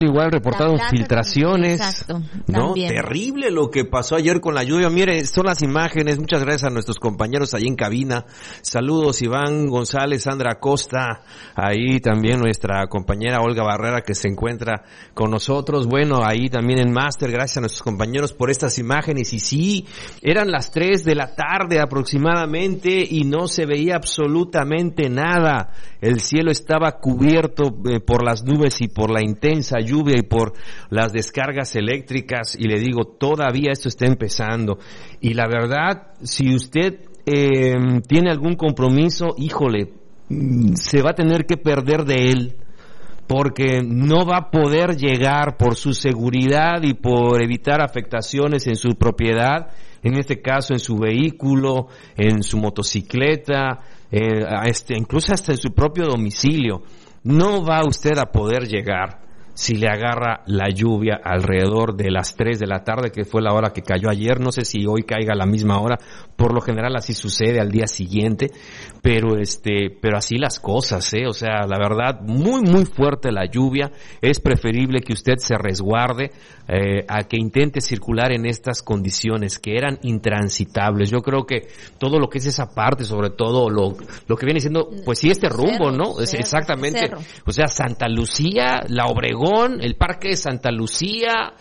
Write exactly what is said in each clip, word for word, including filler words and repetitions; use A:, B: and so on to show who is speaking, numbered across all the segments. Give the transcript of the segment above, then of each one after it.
A: igual reportaron filtraciones,
B: exacto,
A: ¿no?
B: también.
A: Terrible lo que pasó ayer con la lluvia. Mire, son las imágenes. Muchas gracias a nuestros compañeros ahí en cabina. Saludos, Iván González, Sandra Acosta, ahí también nuestra compañera Olga Barrera que se encuentra con nosotros. Bueno, ahí también en Máster, gracias a nuestros compañeros por estas imágenes. Y sí, eran las tres de la tarde aproximadamente y no se veía absolutamente nada. El cielo estaba cubierto eh, por las nubes y por la intensa lluvia. lluvia y por las descargas eléctricas, y le digo, todavía esto está empezando. Y la verdad, si usted eh, tiene algún compromiso, híjole, se va a tener que perder de él, porque no va a poder llegar por su seguridad y por evitar afectaciones en su propiedad, en este caso en su vehículo, en su motocicleta, eh, este, incluso hasta en su propio domicilio. No va usted a poder llegar si le agarra la lluvia alrededor de las tres de la tarde, que fue la hora que cayó ayer. No sé si hoy caiga a la misma hora, por lo general así sucede al día siguiente, pero este, pero así las cosas, eh, o sea, la verdad, muy muy fuerte la lluvia. Es preferible que usted se resguarde eh, a que intente circular en estas condiciones que eran intransitables. Yo creo que todo lo que es esa parte, sobre todo lo lo que viene siendo, pues sí, este rumbo, cerro, ¿no? Es, cerro, exactamente, cerro. O sea, Santa Lucía, La Obregón, el Parque de Santa Lucía,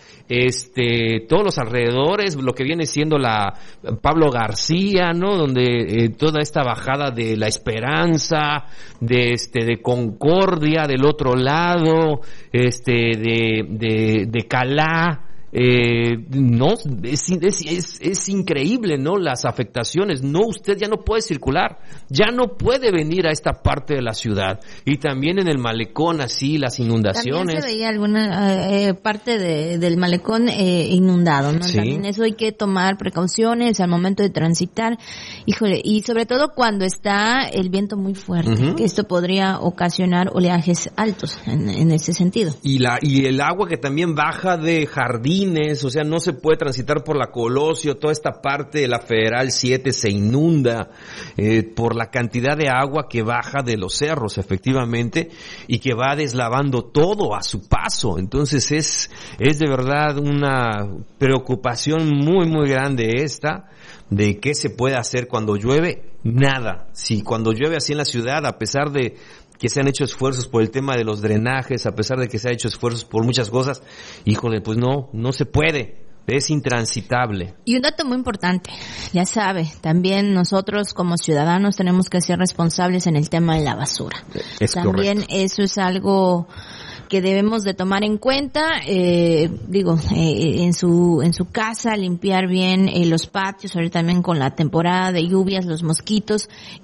A: este, todos los alrededores, lo que viene siendo la Pablo García, ¿no? Donde eh, toda esta bajada de La Esperanza, de este, de Concordia del otro lado, este, de, de, de Calá. Eh, no, es, es, es, es increíble, ¿no? Las afectaciones. No, usted ya no puede circular, ya no puede venir a esta parte de la ciudad. Y también en el malecón, así, las inundaciones.
B: También se veía alguna eh, parte de, del malecón eh, inundado, ¿no?
A: Sí.
B: También eso hay que tomar precauciones al momento de transitar. Híjole, y sobre todo cuando está el viento muy fuerte, uh-huh. que esto podría ocasionar oleajes altos en, en ese sentido.
A: Y la, y el agua que también baja de jardín, o sea, no se puede transitar por la Colosio, toda esta parte de la Federal siete se inunda eh, por la cantidad de agua que baja de los cerros, efectivamente, y que va deslavando todo a su paso. Entonces es, es de verdad una preocupación muy, muy grande esta, de qué se puede hacer cuando llueve. Nada. Si cuando llueve así en la ciudad, a pesar de que se han hecho esfuerzos por el tema de los drenajes, a pesar de que se han hecho esfuerzos por muchas cosas, híjole, pues no, no se puede, es intransitable.
B: Y un dato muy importante, ya sabe, también nosotros como ciudadanos tenemos que ser responsables en el tema de la basura.
A: Es
B: también
A: correcto.
B: Eso es algo que debemos de tomar en cuenta, eh, digo, eh, en su en su casa, limpiar bien eh, los patios, ahorita también con la temporada de lluvias, los mosquitos,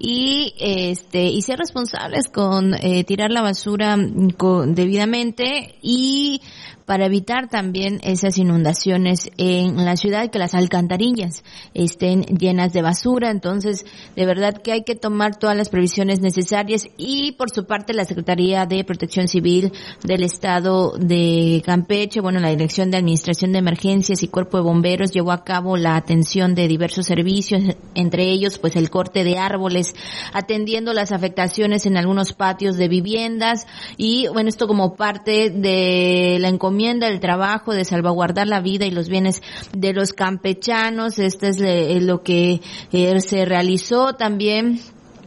B: y este y ser responsables con eh, tirar la basura con, debidamente, y para evitar también esas inundaciones en la ciudad, que las alcantarillas estén llenas de basura. Entonces, de verdad que hay que tomar todas las previsiones necesarias, y por su parte la Secretaría de Protección Civil del Estado de Campeche, bueno, la Dirección de Administración de Emergencias y Cuerpo de Bomberos llevó a cabo la atención de diversos servicios, entre ellos pues el corte de árboles, atendiendo las afectaciones en algunos patios de viviendas, y bueno, esto como parte de la encomienda del trabajo de salvaguardar la vida y los bienes de los campechanos. Este es le, lo que eh, se realizó también.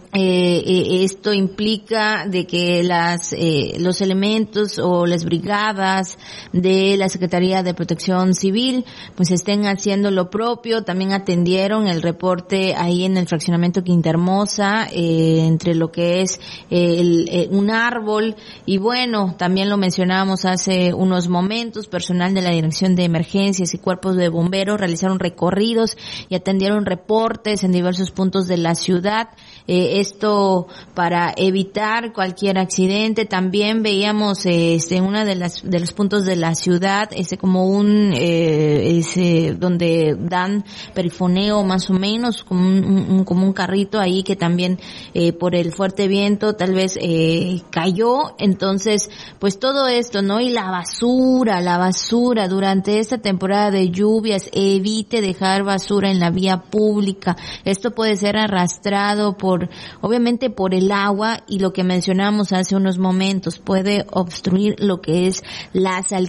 B: Eh, eh, esto implica de que las eh, los elementos o las brigadas de la Secretaría de Protección Civil pues estén haciendo lo propio. También atendieron el reporte ahí en el fraccionamiento Quinta Hermosa, eh, entre lo que es eh, el, eh, un árbol, y bueno, también lo mencionábamos hace unos momentos, personal de la Dirección de Emergencias y Cuerpos de Bomberos realizaron recorridos y atendieron reportes en diversos puntos de la ciudad. Eh, Esto para evitar cualquier accidente. También veíamos eh, este, en una de las de los puntos de la ciudad, ese como un eh, ese donde dan perifoneo más o menos, como un, un como un carrito ahí que también eh, por el fuerte viento tal vez eh, cayó. Entonces, pues todo esto, ¿no? Y la basura, la basura durante esta temporada de lluvias, evite dejar basura en la vía pública. Esto puede ser arrastrado por obviamente por el agua y lo que mencionamos hace unos momentos, puede obstruir lo que es las